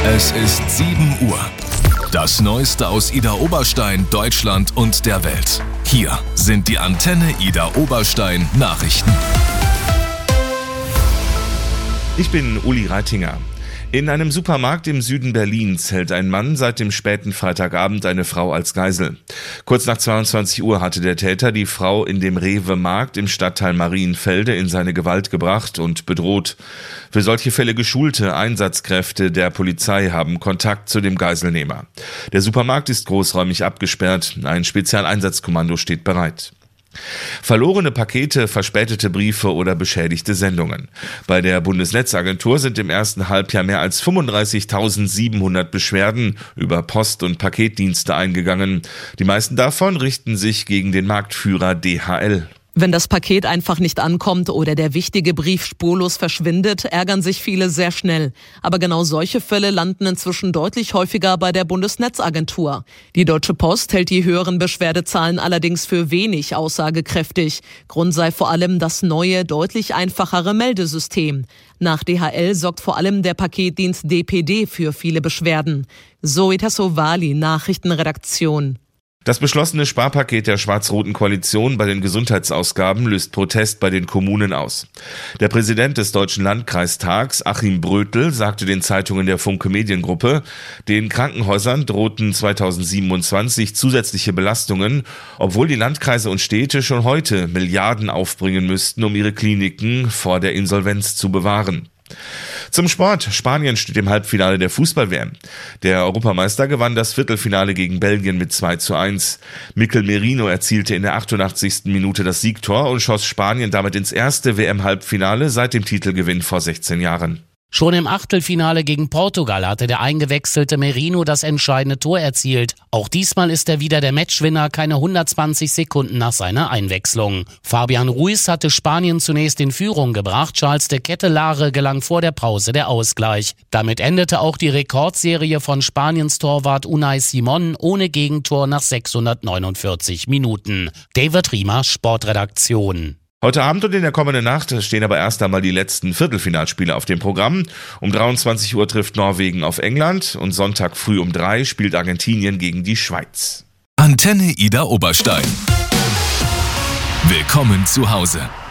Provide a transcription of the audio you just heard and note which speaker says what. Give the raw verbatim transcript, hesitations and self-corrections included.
Speaker 1: Es ist sieben Uhr. Das Neueste aus Idar-Oberstein, Deutschland und der Welt. Hier sind die Antenne Idar-Oberstein Nachrichten.
Speaker 2: Ich bin Uli Reitinger. In einem Supermarkt im Süden Berlins hält ein Mann seit dem späten Freitagabend eine Frau als Geisel. Kurz nach zweiundzwanzig Uhr hatte der Täter die Frau in dem Rewe-Markt im Stadtteil Marienfelde in seine Gewalt gebracht und bedroht. Für solche Fälle geschulte Einsatzkräfte der Polizei haben Kontakt zu dem Geiselnehmer. Der Supermarkt ist großräumig abgesperrt, ein Spezialeinsatzkommando steht bereit. Verlorene Pakete, verspätete Briefe oder beschädigte Sendungen. Bei der Bundesnetzagentur sind im ersten Halbjahr mehr als fünfunddreißigtausendsiebenhundert Beschwerden über Post- und Paketdienste eingegangen. Die meisten davon richten sich gegen den Marktführer D H L.
Speaker 3: Wenn das Paket einfach nicht ankommt oder der wichtige Brief spurlos verschwindet, ärgern sich viele sehr schnell. Aber genau solche Fälle landen inzwischen deutlich häufiger bei der Bundesnetzagentur. Die Deutsche Post hält die höheren Beschwerdezahlen allerdings für wenig aussagekräftig. Grund sei vor allem das neue, deutlich einfachere Meldesystem. Nach D H L sorgt vor allem der Paketdienst D P D für viele Beschwerden. Zoe Tassovali, Nachrichtenredaktion.
Speaker 2: Das beschlossene Sparpaket der schwarz-roten Koalition bei den Gesundheitsausgaben löst Protest bei den Kommunen aus. Der Präsident des Deutschen Landkreistags, Achim Brötel, sagte den Zeitungen der Funke Mediengruppe, den Krankenhäusern drohten zweitausendsiebenundzwanzig zusätzliche Belastungen, obwohl die Landkreise und Städte schon heute Milliarden aufbringen müssten, um ihre Kliniken vor der Insolvenz zu bewahren. Zum Sport. Spanien steht im Halbfinale der Fußball-W M. Der Europameister gewann das Viertelfinale gegen Belgien mit zwei zu eins. Mikel Merino erzielte in der achtundachtzigsten Minute das Siegtor und schoss Spanien damit ins erste W M-Halbfinale seit dem Titelgewinn vor sechzehn Jahren.
Speaker 4: Schon im Achtelfinale gegen Portugal hatte der eingewechselte Merino das entscheidende Tor erzielt. Auch diesmal ist er wieder der Matchwinner, keine hundertzwanzig Sekunden nach seiner Einwechslung. Fabian Ruiz hatte Spanien zunächst in Führung gebracht, Charles de Kettelare gelang vor der Pause der Ausgleich. Damit endete auch die Rekordserie von Spaniens Torwart Unai Simón ohne Gegentor nach sechshundertneunundvierzig Minuten. David Riemer, Sportredaktion.
Speaker 2: Heute Abend und in der kommenden Nacht stehen aber erst einmal die letzten Viertelfinalspiele auf dem Programm. Um dreiundzwanzig Uhr trifft Norwegen auf England und Sonntag früh um drei spielt Argentinien gegen die Schweiz.
Speaker 1: Antenne Idar-Oberstein. Willkommen zu Hause.